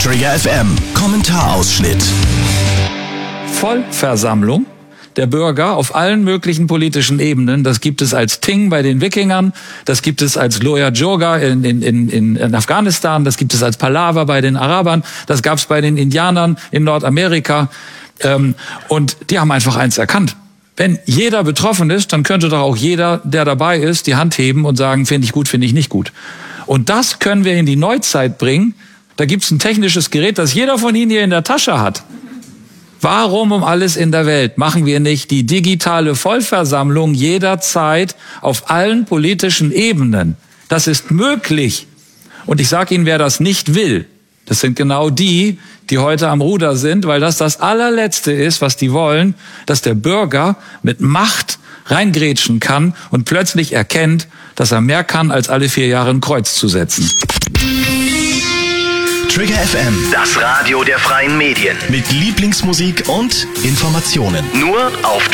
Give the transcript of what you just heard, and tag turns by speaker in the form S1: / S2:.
S1: Trigger FM Kommentarausschnitt.
S2: Vollversammlung der Bürger auf allen möglichen politischen Ebenen. Das gibt es als Ting bei den Wikingern, das gibt es als Loya Jirga in Afghanistan, das gibt es als Palaver bei den Arabern, das gab es bei den Indianern in Nordamerika. Und die haben einfach eins erkannt. Wenn jeder betroffen ist, dann könnte doch auch jeder, der dabei ist, die Hand heben und sagen, finde ich gut, finde ich nicht gut. Und das können wir in die Neuzeit bringen. Da gibt es ein technisches Gerät, das jeder von Ihnen hier in der Tasche hat. Warum um alles in der Welt machen wir nicht die digitale Vollversammlung jederzeit auf allen politischen Ebenen? Das ist möglich. Und ich sage Ihnen, wer das nicht will, das sind genau die, die heute am Ruder sind, weil das allerletzte ist, was die wollen, dass der Bürger mit Macht reingrätschen kann und plötzlich erkennt, dass er mehr kann, als alle 4 Jahre ein Kreuz zu setzen.
S1: Trigger FM,
S3: Das Radio der freien Medien.
S1: mit Lieblingsmusik und Informationen.
S3: Nur auf